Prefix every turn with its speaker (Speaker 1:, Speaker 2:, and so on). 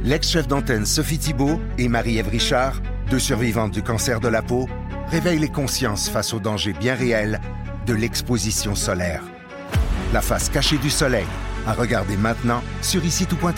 Speaker 1: L'ex-chef d'antenne Sophie Thibault et Marie-Ève Richard, 2 survivantes du cancer de la peau, réveillent les consciences face aux dangers bien réels de l'exposition solaire. La face cachée du soleil, à regarder maintenant sur ici-tout.tv.